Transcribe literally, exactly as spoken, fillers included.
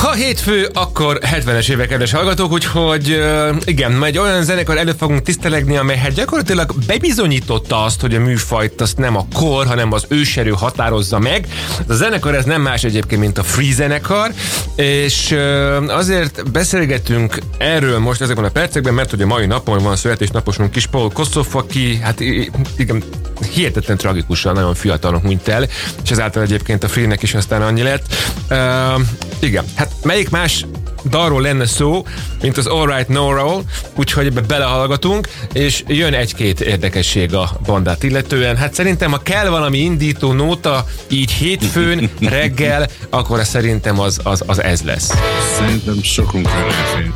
Ha hétfő, akkor hetvenes évek, kedves hallgatók, úgyhogy uh, igen, majd olyan zenekar előtt fogunk tisztelegni, amely hát gyakorlatilag bebizonyította azt, hogy a műfajt azt nem a kor, hanem az őserő határozza meg. A zenekar ez nem más egyébként, mint a Free zenekar, és uh, azért beszélgetünk erről most ezekben a percekben, mert hogy a mai napon van születésnaposunk kis Paul Kossoff, aki hát igen, hihetetlen tragikusan, nagyon fiatalon hunyt el, és ezáltal egyébként a Free-nek is aztán annyi lett. Uh, igen, hát melyik más dalról lenne szó, mint az All Right Now-ról, úgyhogy ebbe belehallgatunk, és jön egy-két érdekesség a bandát illetően. Hát szerintem, ha kell valami indító nóta, így hétfőn, reggel, akkor szerintem az, az, az ez lesz. Szerintem sokunkra lehet.